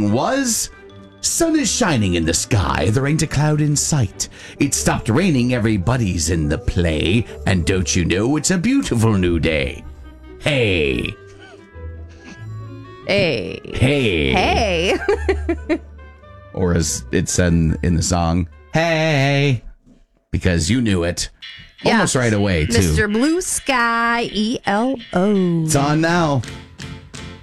morning was... Sun is shining in the sky, there ain't a cloud in sight. It stopped raining, everybody's in the play, and don't you know it's a beautiful new day? Hey. Hey. Hey. Hey. Or as it's said in the song, hey. Because you knew it. Yeah. Almost right away, too. Mr. Blue Sky, ELO. It's on now.